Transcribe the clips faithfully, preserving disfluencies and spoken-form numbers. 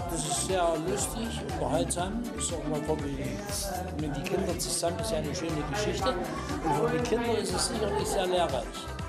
Das ist sehr lustig, unterhaltsam. Ist auch mal für die, mit den Kindern zusammen ist ja eine schöne Geschichte. Und für die Kinder ist es sicherlich sehr lehrreich.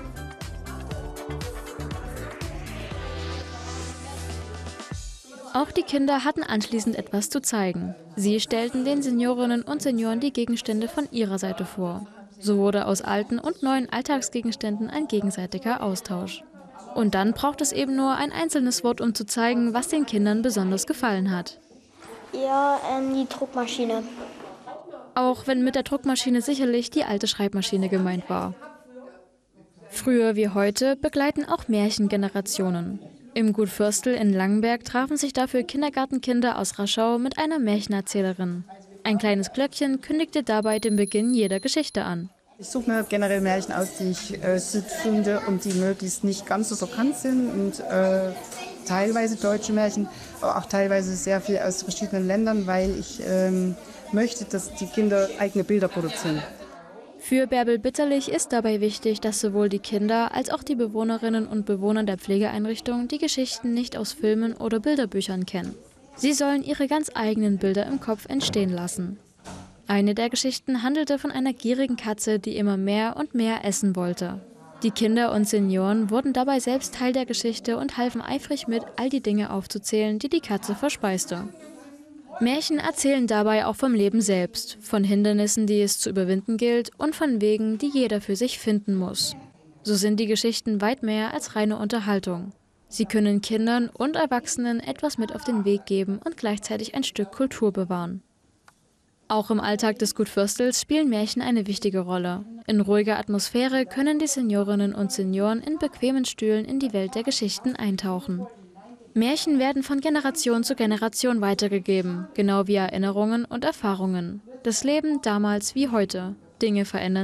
Auch die Kinder hatten anschließend etwas zu zeigen. Sie stellten den Seniorinnen und Senioren die Gegenstände von ihrer Seite vor. So wurde aus alten und neuen Alltagsgegenständen ein gegenseitiger Austausch. Und dann braucht es eben nur ein einzelnes Wort, um zu zeigen, was den Kindern besonders gefallen hat. Ja, ähm, die Druckmaschine. Auch wenn mit der Druckmaschine sicherlich die alte Schreibmaschine gemeint war. Früher wie heute begleiten auch Märchen Generationen. Im Gut Fürstel in Langenberg trafen sich dafür Kindergartenkinder aus Raschau mit einer Märchenerzählerin. Ein kleines Glöckchen kündigte dabei den Beginn jeder Geschichte an. Ich suche mir generell Märchen aus, die ich äh, süß finde und die möglichst nicht ganz so bekannt sind. Und äh, teilweise deutsche Märchen, aber auch teilweise sehr viel aus verschiedenen Ländern, weil ich ähm, möchte, dass die Kinder eigene Bilder produzieren. Für Bärbel Bitterlich ist dabei wichtig, dass sowohl die Kinder als auch die Bewohnerinnen und Bewohner der Pflegeeinrichtung die Geschichten nicht aus Filmen oder Bilderbüchern kennen. Sie sollen ihre ganz eigenen Bilder im Kopf entstehen lassen. Eine der Geschichten handelte von einer gierigen Katze, die immer mehr und mehr essen wollte. Die Kinder und Senioren wurden dabei selbst Teil der Geschichte und halfen eifrig mit, all die Dinge aufzuzählen, die die Katze verspeiste. Märchen erzählen dabei auch vom Leben selbst, von Hindernissen, die es zu überwinden gilt und von Wegen, die jeder für sich finden muss. So sind die Geschichten weit mehr als reine Unterhaltung. Sie können Kindern und Erwachsenen etwas mit auf den Weg geben und gleichzeitig ein Stück Kultur bewahren. Auch im Alltag des Gut Fürstels spielen Märchen eine wichtige Rolle. In ruhiger Atmosphäre können die Seniorinnen und Senioren in bequemen Stühlen in die Welt der Geschichten eintauchen. Märchen werden von Generation zu Generation weitergegeben, genau wie Erinnerungen und Erfahrungen. Das Leben damals wie heute. Dinge verändern